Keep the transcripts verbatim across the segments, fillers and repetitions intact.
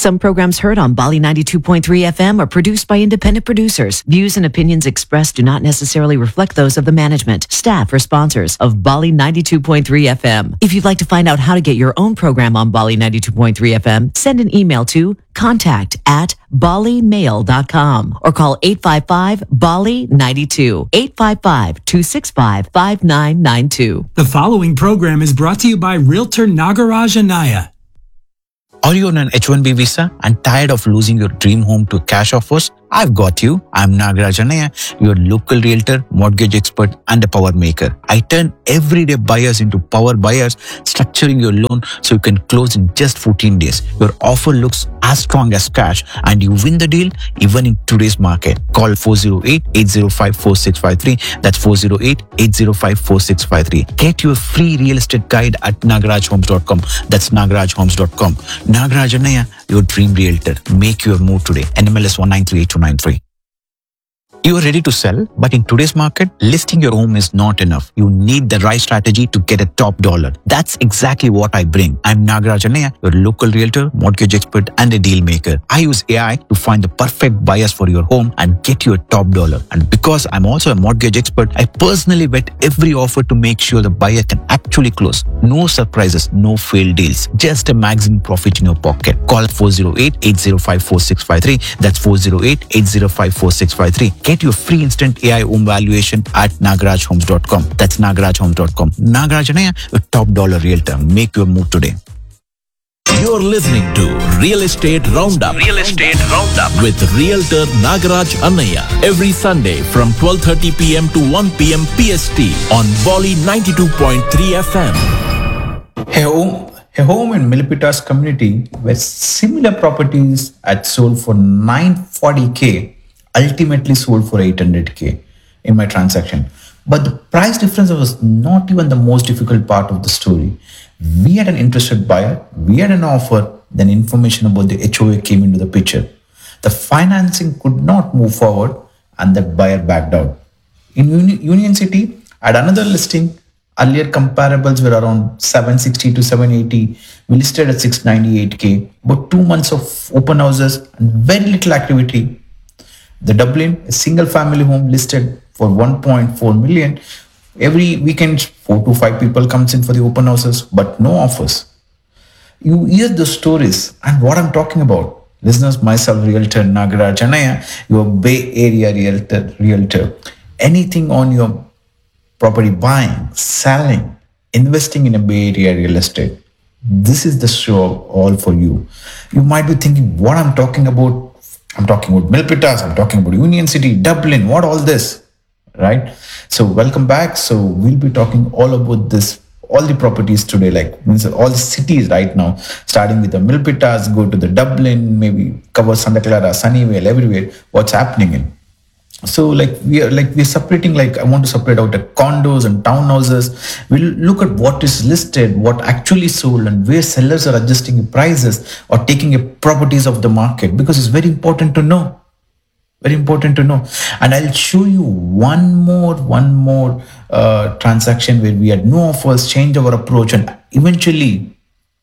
Some programs heard on Bali ninety-two point three F M are produced by independent producers. Views and opinions expressed do not necessarily reflect those of the management, staff, or sponsors of Bali ninety-two point three F M. If you'd like to find out how to get your own program on Bali ninety-two point three F M, send an email to contact at bali mail dot com or call eight five five Bali ninety-two, eight five five, two six five, five nine nine two. The following program is brought to you by Realtor Nagaraj Anaya. Are you on an H one B visa and tired of losing your dream home to cash offers? I've got you. I'm Nagaraj Anaya, your local realtor, mortgage expert, and a power maker. I turn everyday buyers into power buyers, structuring your loan so you can close in just fourteen days. Your offer looks as strong as cash and you win the deal even in today's market. Call four oh eight, eight oh five, four six five three. That's four oh eight, eight oh five, four six five three. Get your free real estate guide at nagaraj homes dot com. That's nagaraj homes dot com. Nagaraj Anaya, your dream realtor. Make your move today. N M L S one nine three eight two nine three. You are ready to sell, but in today's market, listing your home is not enough. You need the right strategy to get a top dollar. That's exactly what I bring. I'm Nagaraj Anaya, your local realtor, mortgage expert, and a deal maker. I use A I to find the perfect buyers for your home and get you a top dollar. And because I'm also a mortgage expert, I personally vet every offer to make sure the buyer can actually close. No surprises, no failed deals. Just a maximum profit in your pocket. Call four oh eight, eight oh five, four six five three. That's four oh eight, eight oh five, four six five three. Get your free instant A I home valuation at nagaraj homes dot com. That's nagaraj homes dot com. Nagaraj Anaya, a top dollar realtor. Make your move today. You're listening to Real Estate Roundup. Real Estate Roundup with Realtor Nagaraj Anaya every Sunday from twelve thirty p.m. to one p.m. P S T on Bali ninety-two point three F M. A home, a home in Milpitas community where similar properties had sold for nine forty K ultimately sold for eight hundred K in my transaction. But the price difference was not even the most difficult part of the story. We had an interested buyer, we had an offer, then information about the H O A came into the picture. The financing could not move forward and the buyer backed out. In Uni- Union City, I had another listing. Earlier comparables were around seven sixty to seven eighty. We listed at six ninety-eight K. But two months of open houses and very little activity. The Dublin, a single family home listed for one point four million. Every weekend, four to five people comes in for the open houses, but no offers. You hear the stories and what I'm talking about. Listeners, myself, Realtor Nagaraj Anaya, your Bay Area Realtor, Realtor. Anything on your property buying, selling, investing in a Bay Area real estate. This is the show all for you. You might be thinking what I'm talking about. I'm talking about Milpitas, I'm talking about Union City, Dublin, what all this, right? So welcome back. So we'll be talking all about this, all the properties today, like means all the cities right now, starting with the Milpitas, go to the Dublin, maybe cover Santa Clara, Sunnyvale, everywhere, what's happening in. So like we are like we're separating, like I want to separate out the condos and townhouses. We'll look at what is listed, what actually sold, and where sellers are adjusting prices or taking a properties of the market, because it's very important to know. Very important to know. And I'll show you one more, one more uh, transaction where we had no offers, change our approach, and eventually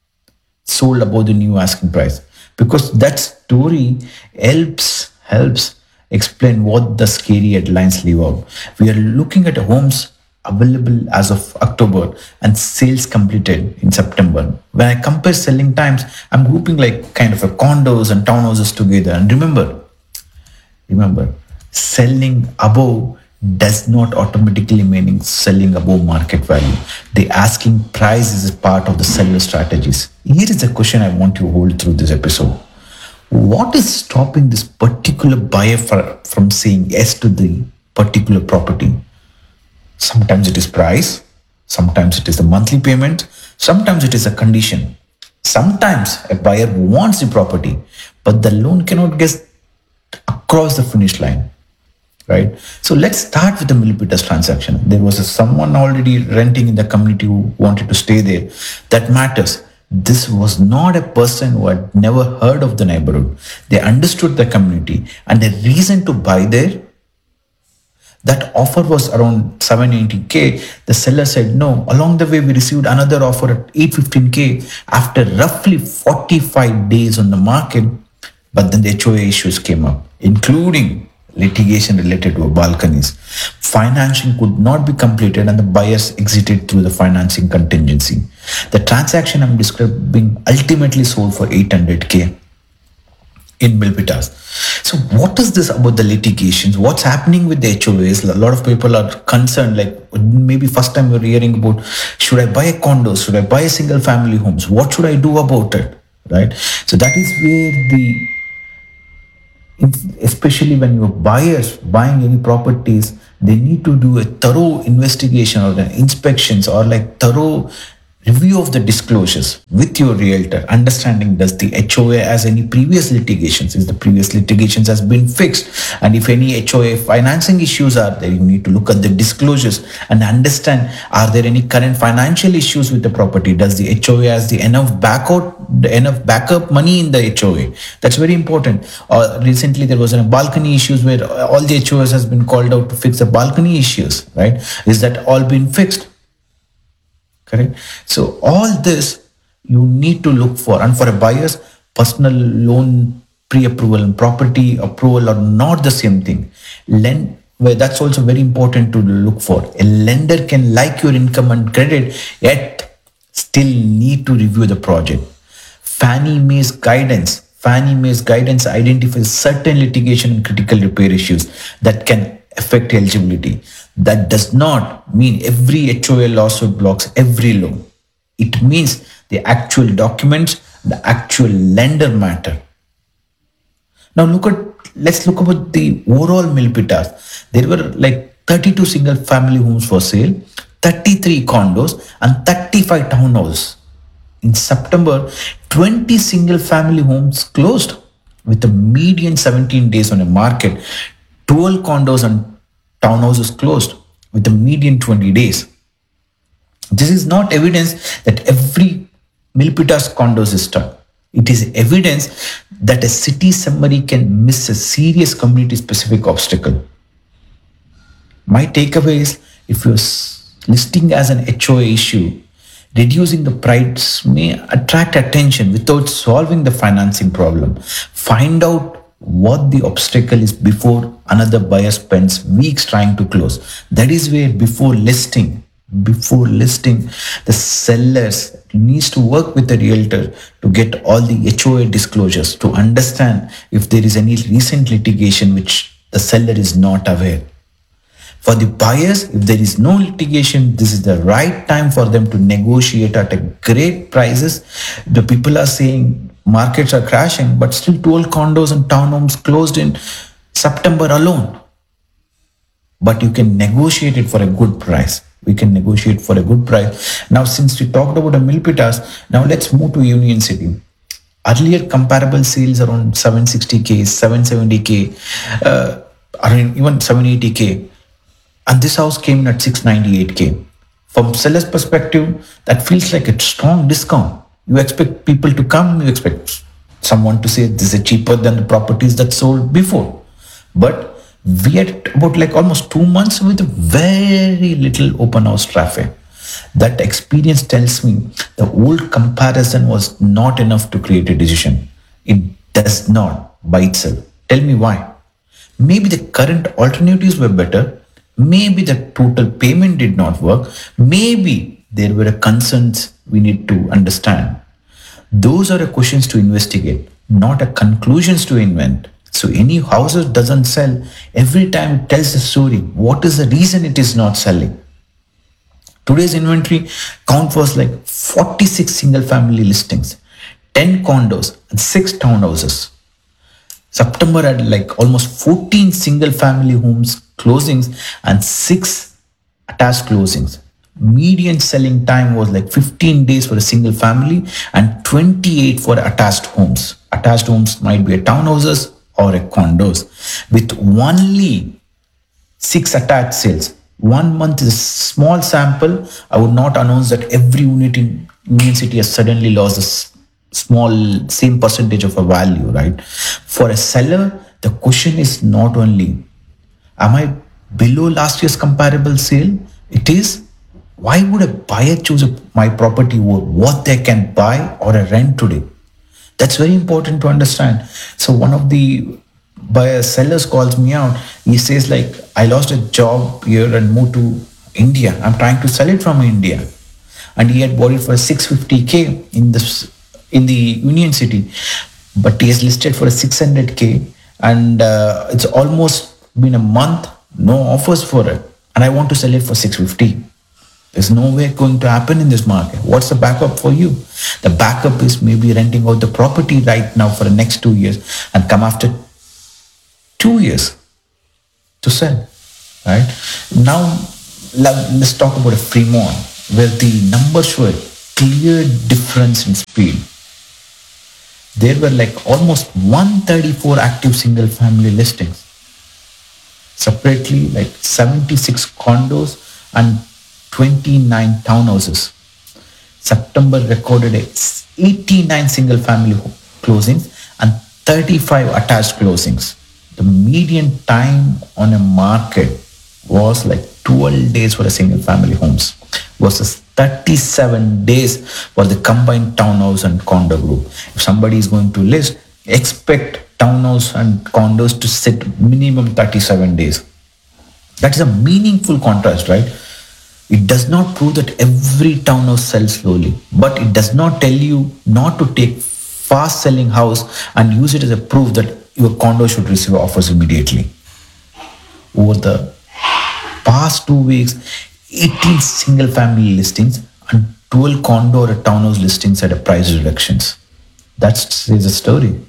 sold above the new asking price. Because that story helps helps. explain what the scary headlines leave out. We are looking at homes available as of October and sales completed in September. When I compare selling times, I'm grouping like kind of a condos and townhouses together. And remember, remember, selling above does not automatically mean selling above market value. The asking price is a part of the seller strategies. Here is a question I want you to hold through this episode. What is stopping this particular buyer for, from saying yes to the particular property? Sometimes it is price, sometimes it is the monthly payment, sometimes it is a condition. Sometimes a buyer wants the property, but the loan cannot get across the finish line, right? So let's start with the Milpitas transaction. There was a, someone already renting in the community who wanted to stay there. That matters. This was not a person who had never heard of the neighborhood. They understood the community and the reason to buy there. That offer was around seven eighty K. The seller said no. Along the way, we received another offer at eight fifteen K after roughly forty-five days on the market. But then the H O A issues came up, including litigation related to balconies. Financing could not be completed and the buyers exited through the financing contingency. The transaction I'm describing ultimately sold for eight hundred K in Milpitas. So what is this about the litigations? What's happening with the H O As? A lot of people are concerned, like maybe first time we're hearing about, should I buy a condo? Should I buy a single family homes? What should I do about it? Right? So that is where the, especially when you're buyers buying any properties, they need to do a thorough investigation or the inspections or like thorough review of the disclosures with your realtor, understanding does the H O A has any previous litigations, is the previous litigations has been fixed, and if any H O A financing issues are there, you need to look at the disclosures and understand, are there any current financial issues with the property? Does the H O A has the enough backup, enough backup money in the H O A? That's very important. Uh, recently there was a balcony issues where all the H O As has been called out to fix the balcony issues, right? Is that all been fixed? Correct. So all this you need to look for, and for a buyer's personal loan pre-approval and property approval are not the same thing. Lend, well, that's also very important to look for. A lender can like your income and credit, yet still need to review the project. Fannie Mae's guidance, Fannie Mae's guidance identifies certain litigation and critical repair issues that can affect eligibility. That does not mean every H O A lawsuit blocks every loan. It means the actual documents, the actual lender matter. Now look at, let's look about the overall Milpitas. There were like thirty-two single family homes for sale, thirty-three condos and thirty-five townhouses. In September, twenty single family homes closed with a median seventeen days on the market. twelve condos and townhouses closed with a median twenty days. This is not evidence that every Milpitas condos is stuck. It is evidence that a city summary can miss a serious community specific obstacle. My takeaway is, if you're listing as an H O A issue, reducing the price may attract attention without solving the financing problem. Find out what the obstacle is before another buyer spends weeks trying to close. That is where before listing, before listing, the sellers needs to work with the realtor to get all the H O A disclosures to understand if there is any recent litigation which the seller is not aware. For the buyers, if there is no litigation, this is the right time for them to negotiate at a great prices. The people are saying markets are crashing, but still twelve condos and townhomes closed in September alone. But you can negotiate it for a good price. We can negotiate for a good price. Now, since we talked about a Milpitas, now let's move to Union City. Earlier comparable sales around seven sixty K, seven seventy K, uh, or even seven eighty K. And this house came in at six ninety-eight K. From seller's perspective, that feels like a strong discount. You expect people to come, you expect someone to say this is cheaper than the properties that sold before. But we had about like almost two months with very little open house traffic. That experience tells me the old comparison was not enough to create a decision. It does not by itself. Tell me why. Maybe the current alternatives were better. Maybe the total payment did not work. Maybe there were concerns we need to understand. Those are questions to investigate, not a conclusions to invent. So any house that doesn't sell, every time it tells the story. What is the reason it is not selling? Today's inventory count was like forty-six single family listings, ten condos and six townhouses. September had like almost fourteen single family homes closings and six attached closings. Median selling time was like fifteen days for a single family and twenty-eight for attached homes. Attached homes might be a townhouses or a condos. With only six attached sales, one month is a small sample. I would not announce that every unit in Union City has suddenly lost a small same percentage of a value, right? For a seller, the question is not only, am I below last year's comparable sale, it is. Why would a buyer choose a, my property over what they can buy or a rent today? That's very important to understand. So one of the buyer sellers calls me out. He says like, I lost a job here and moved to India. I'm trying to sell it from India. And he had bought it for six hundred fifty K in the, in the Union City. But he has listed for a six hundred K. And uh, it's almost been a month, no offers for it. And I want to sell it for six hundred fifty. There's no way going to happen in this market. What's the backup for you? The backup is maybe renting out the property right now for the next two years and come after two years to sell, right? Now, let's talk about a Fremont where the numbers show a clear difference in speed. There were like almost one hundred thirty-four active single family listings. Separately, like seventy-six condos and twenty-nine townhouses. September recorded eighty-nine single family closings and thirty-five attached closings. The median time on a market was like twelve days for a single family homes versus thirty-seven days for the combined townhouse and condo group. If somebody is going to list, expect townhouse and condos to sit minimum thirty-seven days. That is a meaningful contrast, right? It does not prove that every townhouse sells slowly, but it does not tell you not to take fast selling house and use it as a proof that your condo should receive offers immediately. Over the past two weeks, eighteen single family listings and twelve condo or townhouse listings at a price reductions. That says a story.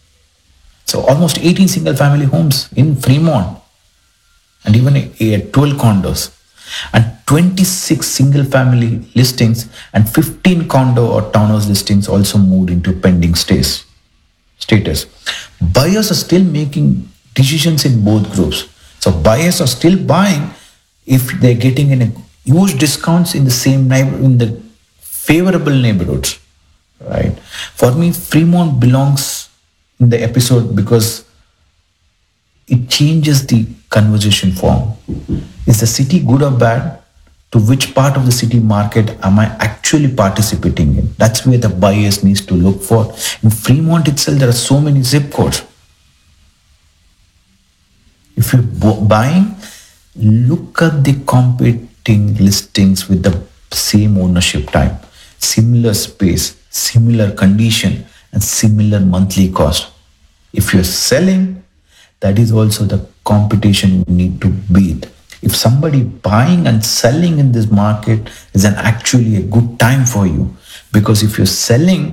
So almost eighteen single family homes in Fremont and even a, a twelve condos and twenty-six single family listings and fifteen condo or townhouse listings also moved into pending status. status. Buyers are still making decisions in both groups. So buyers are still buying if they're getting in a huge discounts in the same neighbor, in the favorable neighborhoods, right? For me, Fremont belongs in the episode because it changes the conversation form. Is the city good or bad? To which part of the city market am I actually participating in? That's where the buyers needs to look for. In Fremont itself, there are so many zip codes. If you're buying, look at the competing listings with the same ownership type, similar space, similar condition, and similar monthly cost. If you're selling, that is also the competition you need to beat. If somebody buying and selling in this market is an actually a good time for you, because if you're selling,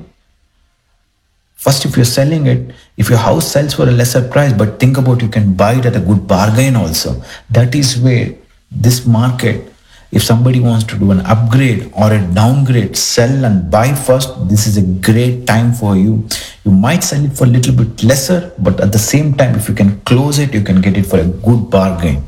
first if you're selling it, if your house sells for a lesser price, but think about you can buy it at a good bargain also. That is where this market, if somebody wants to do an upgrade or a downgrade, sell and buy first, this is a great time for you. You might sell it for a little bit lesser, but at the same time, if you can close it, you can get it for a good bargain.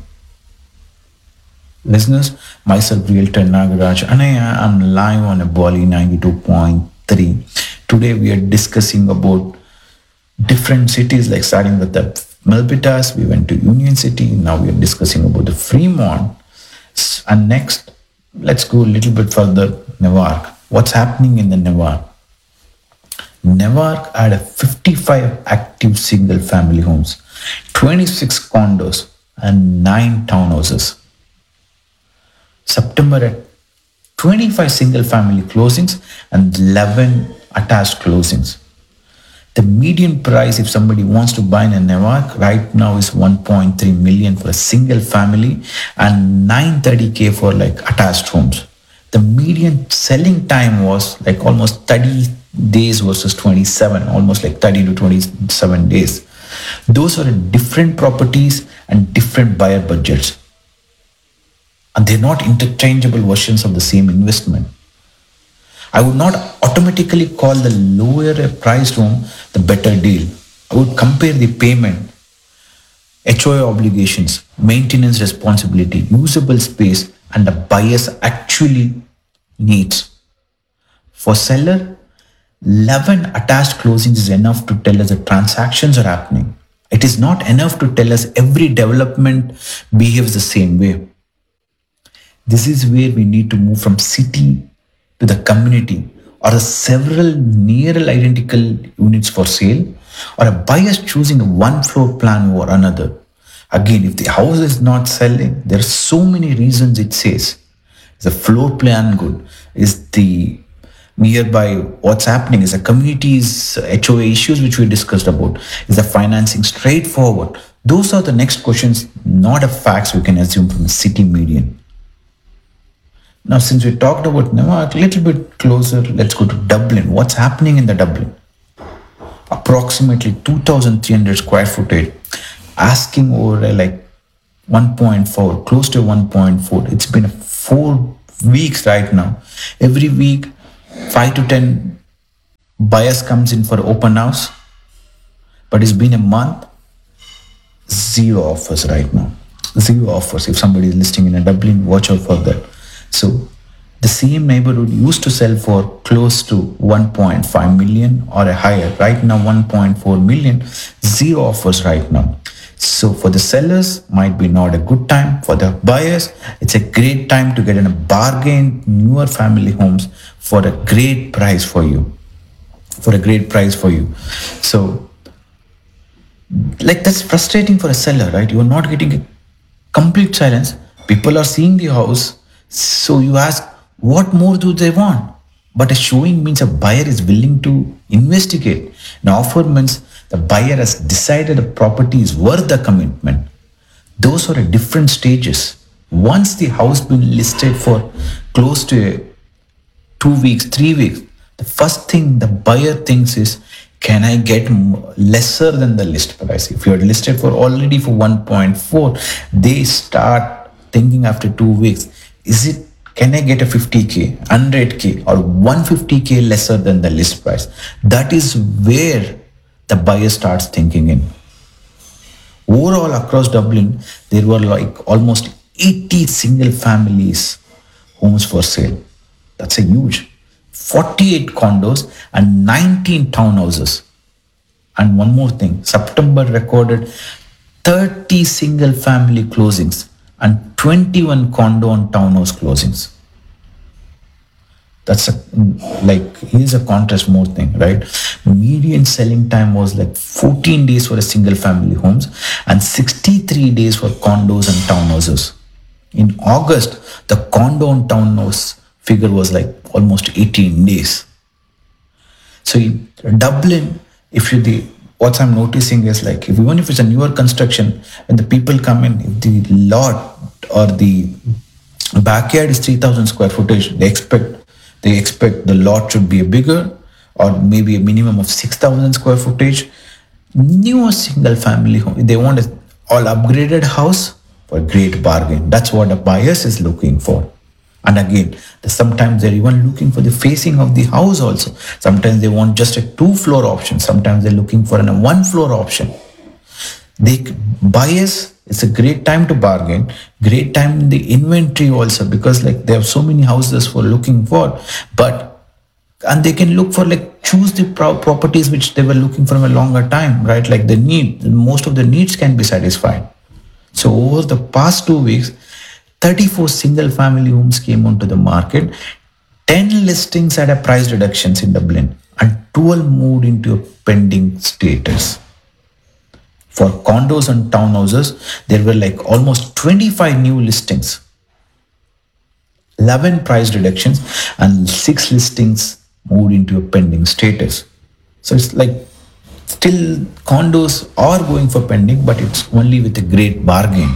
Listeners, myself, Realtor Nagaraj Anaya, I'm live on a Bali ninety-two point three. Today we are discussing about different cities, like starting with the Milpitas, we went to Union City, now we are discussing about the Fremont. And next, let's go a little bit further, Newark. What's happening in the Newark? Newark had a fifty-five active single family homes, twenty-six condos, and nine townhouses. September at twenty-five single family closings and eleven attached closings. The median price, if somebody wants to buy in a Newark right now, is one point three million for a single family and nine hundred thirty K for like attached homes. The median selling time was like almost thirty days versus twenty-seven, almost like thirty to twenty-seven days. Those are different properties and different buyer budgets. And they're not interchangeable versions of the same investment. I would not automatically call the lower priced home the better deal. I would compare the payment, H O A obligations, maintenance responsibility, usable space, and the buyer's actually needs. For seller, eleven attached closings is enough to tell us the transactions are happening. It is not enough to tell us every development behaves the same way. This is where we need to move from city to the community, or the several near identical units for sale, or a buyer choosing one floor plan over another. Again, if the house is not selling, there are so many reasons it says. Is the floor plan good? Is the nearby what's happening? Is the community's H O A issues which we discussed about? Is the financing straightforward? Those are the next questions, not a facts we can assume from the city median. Now, since we talked about Newark, a little bit closer, let's go to Dublin. What's happening in the Dublin? Approximately two thousand three hundred square footage, asking over uh, like one point four, close to one point four. It's been four weeks right now. Every week, five to ten buyers comes in for open house, but it's been a month, zero offers right now. Zero offers. If somebody is listing in a Dublin, watch out for that. So the same neighborhood used to sell for close to one point five million or a higher. Right now, one point four million, zero offers right now. So for the sellers, might be not a good time. For the buyers, it's a great time to get in a bargain, newer family homes for a great price for you. For a great price for you. So, like, that's frustrating for a seller, right? You're not getting a complete silence. People are seeing the house. So you ask, what more do they want? But a showing means a buyer is willing to investigate. An offer means the buyer has decided a property is worth the commitment. Those are at different stages. Once the house been listed for close to two weeks, three weeks, the first thing the buyer thinks is, can I get lesser than the list price? If you're listed for already for one point four, they start thinking after two weeks, is it, can I get a fifty K, one hundred K or one hundred fifty K lesser than the list price? That is where the buyer starts thinking in. Overall across Dublin, there were like almost eighty single families homes for sale. That's a huge. forty-eight condos and nineteen townhouses. And one more thing, September recorded thirty single family closings and twenty-one condo and townhouse closings. That's a, like, here's a contrast more thing, right? Median selling time was like fourteen days for a single family homes and sixty-three days for condos and townhouses. In August, the condo and townhouse figure was like almost eighteen days. So in Dublin, if you the what I'm noticing is like, if, even if it's a newer construction, when the people come in, if the lot or the backyard is three thousand square footage, they expect they expect the lot should be a bigger or maybe a minimum of six thousand square footage. Newer single family home, they want an all upgraded house for a great bargain. That's what a buyers is looking for. And again, sometimes they're even looking for the facing of the house also. Sometimes they want just a two floor option. Sometimes they're looking for a one floor option. They buyers, it's a great time to bargain, great time in the inventory also, because like they have so many houses for looking for, but, and they can look for like, choose the pro- properties which they were looking for a longer time, right? Like the need, most of the needs can be satisfied. So over the past two weeks, thirty-four single family homes came onto the market, ten listings had a price reductions in Dublin, and twelve moved into a pending status. For condos and townhouses, there were like almost twenty-five new listings, eleven price reductions, and six listings moved into a pending status. So it's like still condos are going for pending, but it's only with a great bargain.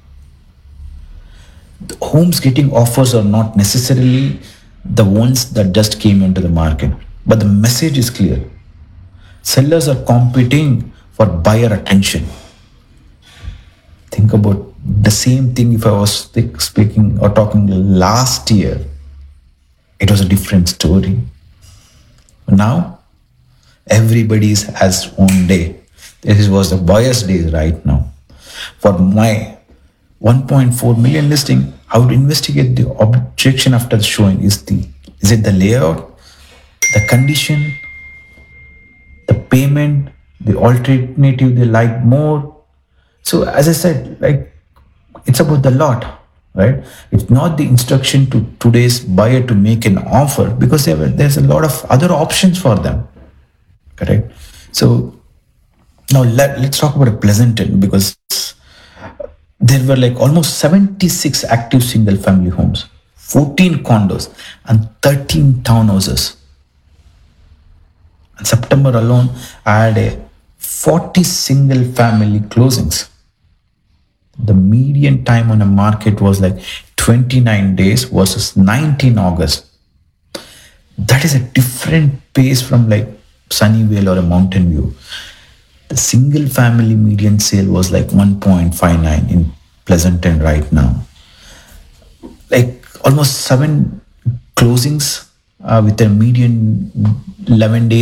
The homes getting offers are not necessarily the ones that just came into the market, but the message is clear. Sellers are competing for buyer attention. Think about the same thing if I was speaking or talking last year. It was a different story. Now, everybody has own day. This was the buyer's day right now. For my one point four million listing, I would investigate the objection after the showing. Is the is it the layout, the condition, the payment, the alternative they like more. So as I said, like it's about the lot, right? It's not the instruction to today's buyer to make an offer because there were, there's a lot of other options for them, correct? So now let, let's talk about a Pleasanton because there were like almost seventy-six active single family homes, fourteen condos and thirteen townhouses. In September alone, I had a forty single family closings. The median time on a market was like twenty-nine days versus nineteen August. That is a different pace from like Sunnyvale or a Mountain View. The single family median sale was like one point five nine in Pleasanton right now. Like almost seven closings uh, with a median eleven days